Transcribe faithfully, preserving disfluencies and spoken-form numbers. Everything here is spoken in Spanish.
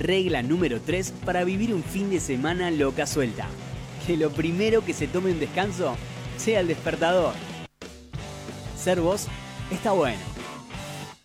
Regla número tres para vivir un fin de semana loca suelta. Que lo primero que se tome un descanso sea el despertador. Ser vos está bueno.